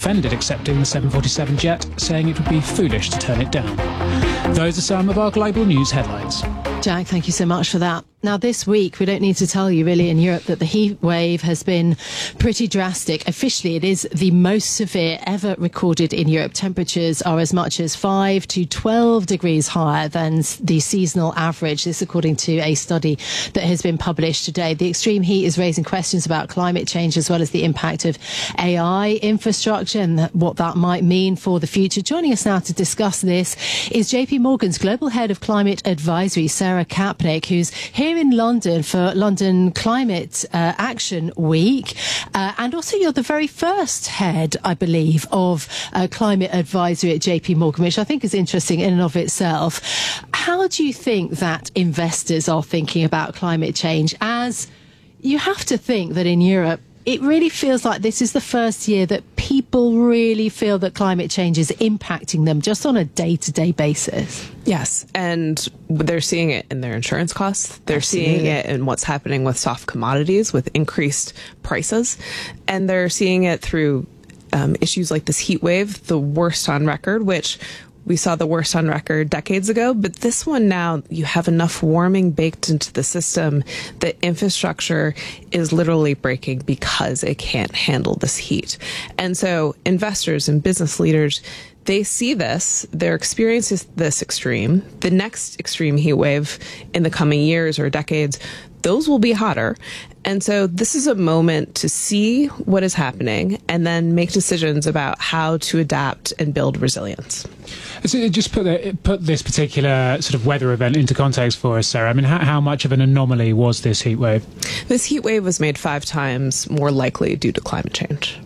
defended accepting the 747 jet, saying it would be foolish to turn it down. Those are some of our global news headlines. Jack, thank you so much for that. Now, this week, we don't need to tell you really in Europe that the heat wave has been pretty drastic. Officially, it is the most severe ever recorded in Europe. Temperatures are as much as 5 to 12 degrees higher than the seasonal average. This according to a study that has been published today. The extreme heat is raising questions about climate change as well as the impact of AI infrastructure and what that might mean for the future. Joining us now to discuss this is JP Morgan's Global Head of Climate Advisory, Sarah Kapnick, who's here in London for London Climate Action Week. And also you're the very first head, I believe, of climate advisory at JP Morgan, which I think is interesting in and of itself. How do you think that investors are thinking about climate change, as you have to think that in Europe, it really feels like this is the first year that people really feel that climate change is impacting them just on a day-to-day basis? Yes, and they're seeing it in their insurance costs. They're seeing it in what's happening with soft commodities, with increased prices. And they're seeing it through issues like this heat wave, the worst on record, which we saw the worst on record decades ago, but this one now, you have enough warming baked into the system that infrastructure is literally breaking because it can't handle this heat. And so investors and business leaders, they see this, their experience is this extreme. The next extreme heat wave in the coming years or decades, those will be hotter. And so this is a moment to see what is happening and then make decisions about how to adapt and build resilience. So just put this particular sort of weather event into context for us, Sarah. I mean, how much of an anomaly was this heat wave? This heat wave was made 5 times more likely due to climate change.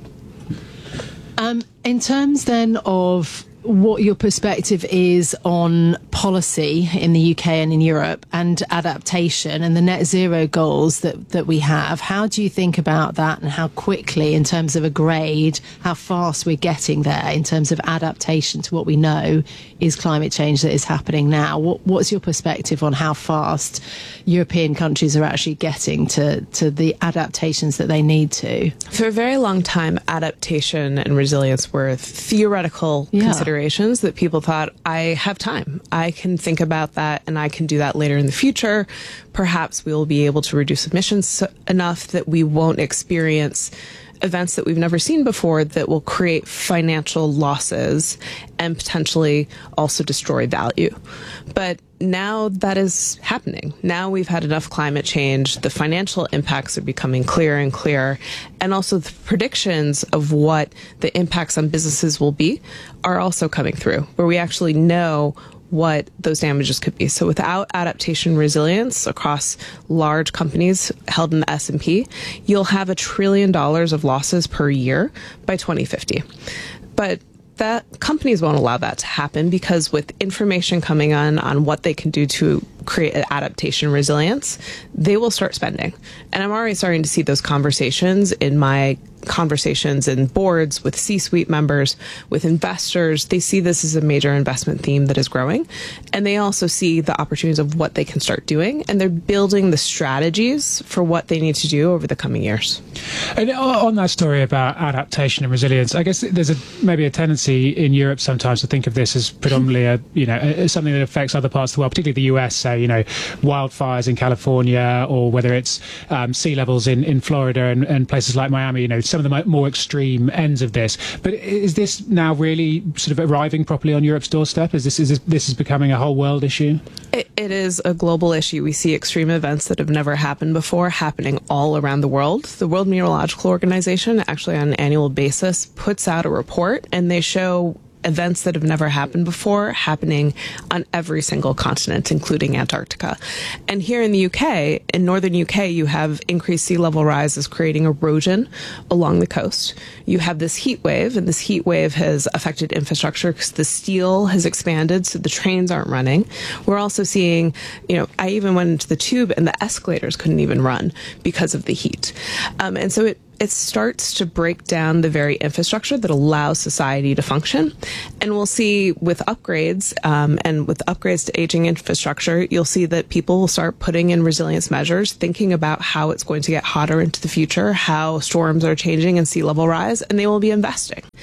In terms then of what your perspective is on policy in the UK and in Europe and adaptation and the net zero goals that we have, how do you think about that and how quickly, in terms of a grade, how fast we're getting there in terms of adaptation to what we know is climate change that is happening now? What's your perspective on how fast European countries are actually getting to the adaptations that they need to? For a very long time, adaptation and resilience were theoretical considerations that people thought, I have time. I can think about that and I can do that later in the future. Perhaps we will be able to reduce emissions enough that we won't experience events that we've never seen before that will create financial losses and potentially also destroy value. But now that is happening. Now we've had enough climate change. The financial impacts are becoming clearer and clearer. And also the predictions of what the impacts on businesses will be are also coming through, where we actually know what those damages could be. So without adaptation resilience across large companies held in the S&P, you'll have $1 trillion of losses per year by 2050. But that companies won't allow that to happen, because with information coming on what they can do to create an adaptation resilience, they will start spending. And I'm already starting to see those conversations in my conversations in boards with C-suite members, with investors. They see this as a major investment theme that is growing. And they also see the opportunities of what they can start doing. And they're building the strategies for what they need to do over the coming years. And on that story about adaptation and resilience, I guess there's maybe a tendency in Europe sometimes to think of this as predominantly something that affects other parts of the world, particularly the US. So, wildfires in California, or whether it's sea levels in Florida and places like Miami, some of the more extreme ends of this. But is this now really sort of arriving properly on Europe's doorstep? Is this becoming a whole world issue? It is a global issue. We see extreme events that have never happened before happening all around the world. The World Meteorological Organization actually on an annual basis puts out a report, and they show events that have never happened before happening on every single continent, including Antarctica. And here in the UK, in northern UK, you have increased sea level rises creating erosion along the coast. You have this heat wave, and this heat wave has affected infrastructure because the steel has expanded, so the trains aren't running. We're also seeing, I even went into the tube and the escalators couldn't even run because of the heat. And so it starts to break down the very infrastructure that allows society to function. And we'll see with upgrades, and with upgrades to aging infrastructure, you'll see that people will start putting in resilience measures, thinking about how it's going to get hotter into the future, how storms are changing and sea level rise, and they will be investing.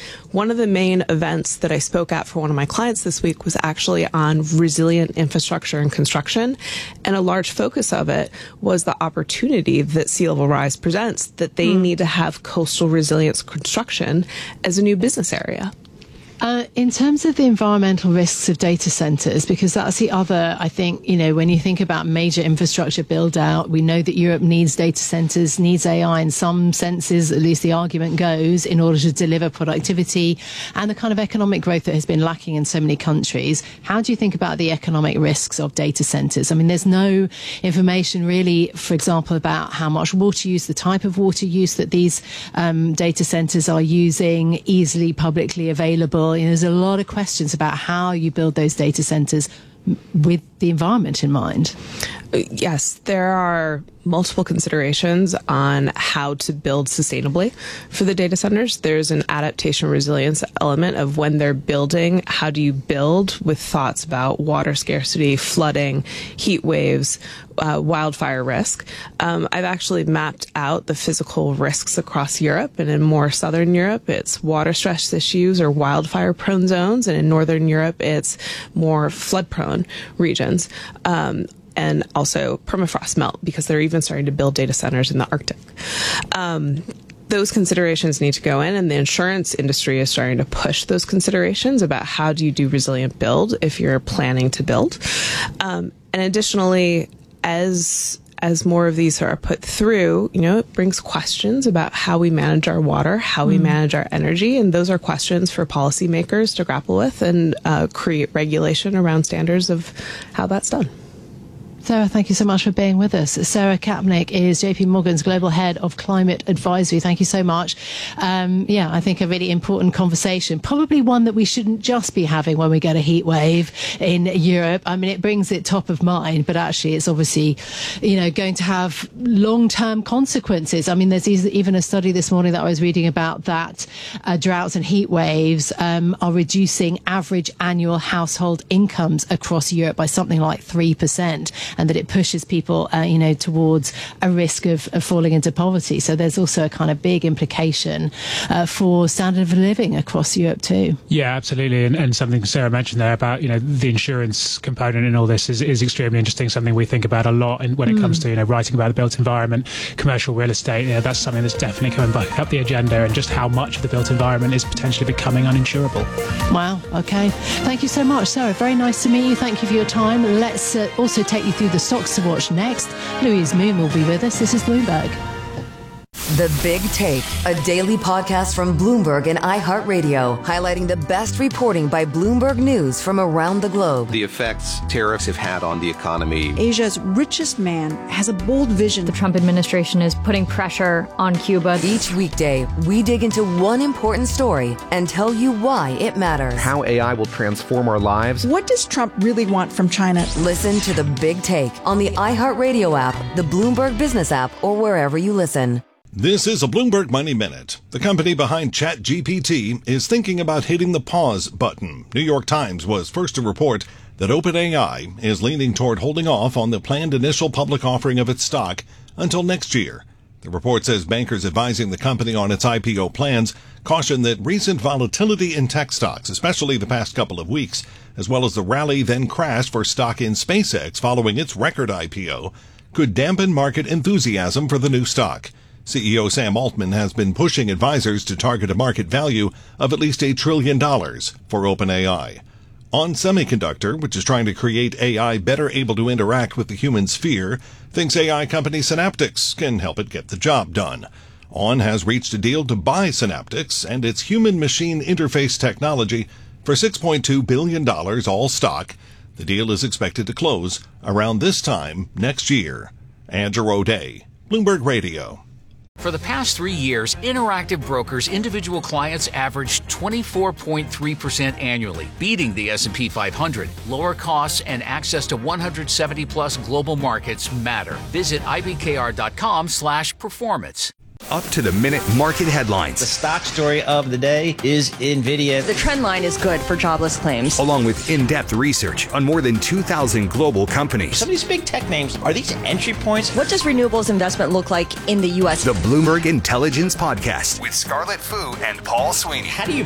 One of the main events that I spoke at for one of my clients this week was actually on resilient infrastructure and construction. And a large focus of it was the opportunity that sea level rise presents, that they need to have coastal resilience construction as a new business area. In terms of the environmental risks of data centers, because that's the other, I think, when you think about major infrastructure build out, we know that Europe needs data centers, needs AI in some senses, at least the argument goes, in order to deliver productivity and the kind of economic growth that has been lacking in so many countries. How do you think about the economic risks of data centers? I mean, there's no information really, for example, about how much water use, the type of water use that these data centers are using, easily publicly available. There's a lot of questions about how you build those data centers with the environment in mind. Yes, there are multiple considerations on how to build sustainably for the data centers. There's an adaptation resilience element of when they're building, how do you build with thoughts about water scarcity, flooding, heat waves, wildfire risk. I've actually mapped out the physical risks across Europe, and in more southern Europe, it's water stress issues or wildfire prone zones, and in northern Europe, it's more flood prone regions. And also permafrost melt, because they're even starting to build data centers in the Arctic. Those considerations need to go in, and the insurance industry is starting to push those considerations about how do you do resilient build if you're planning to build. And additionally, as more of these are put through, it brings questions about how we manage our water, how we manage our energy, and those are questions for policymakers to grapple with and create regulation around standards of how that's done. Sarah, thank you so much for being with us. Sarah Kapnick is JP Morgan's Global Head of Climate Advisory. Thank you so much. I think a really important conversation, probably one that we shouldn't just be having when we get a heat wave in Europe. I mean, it brings it top of mind, but actually it's obviously, going to have long-term consequences. I mean, there's even a study this morning that I was reading about that droughts and heat waves are reducing average annual household incomes across Europe by something like 3%. And that it pushes people, towards a risk of falling into poverty. So there's also a kind of big implication for standard of living across Europe too. Yeah, absolutely. And something Sarah mentioned there about, the insurance component in all this is extremely interesting, something we think about a lot when it comes to, writing about the built environment, commercial real estate. That's something that's definitely coming back up the agenda, and just how much of the built environment is potentially becoming uninsurable. Wow. Okay. Thank you so much, Sarah. Very nice to meet you. Thank you for your time. Let's also take you through the stocks to watch next. Louise Moon will be with us. This is Bloomberg. The Big Take, a daily podcast from Bloomberg and iHeartRadio, highlighting the best reporting by Bloomberg News from around the globe. The effects tariffs have had on the economy. Asia's richest man has a bold vision. The Trump administration is putting pressure on Cuba. Each weekday, we dig into one important story and tell you why it matters. How AI will transform our lives. What does Trump really want from China? Listen to The Big Take on the iHeartRadio app, the Bloomberg Business app, or wherever you listen. This is a Bloomberg Money Minute. The company behind ChatGPT is thinking about hitting the pause button. New York Times was first to report that OpenAI is leaning toward holding off on the planned initial public offering of its stock until next year. The report says bankers advising the company on its IPO plans caution that recent volatility in tech stocks, especially the past couple of weeks, as well as the rally then crash for stock in SpaceX following its record IPO, could dampen market enthusiasm for the new stock. CEO Sam Altman has been pushing advisors to target a market value of at least $8 trillion for OpenAI. On Semiconductor, which is trying to create AI better able to interact with the human sphere, thinks AI company Synaptics can help it get the job done. ON has reached a deal to buy Synaptics and its human-machine interface technology for $6.2 billion all stock. The deal is expected to close around this time next year. Andrew O'Day, Bloomberg Radio. For the past 3 years, Interactive Brokers individual clients averaged 24.3% annually, beating the S&P 500. Lower costs and access to 170-plus global markets matter. Visit ibkr.com/performance. Up-to-the-minute market headlines. The stock story of the day is NVIDIA. The trend line is good for jobless claims. Along with in-depth research on more than 2,000 global companies. Some of these big tech names, are these entry points? What does renewables investment look like in the U.S.? The Bloomberg Intelligence Podcast with Scarlett Fu and Paul Sweeney. How do you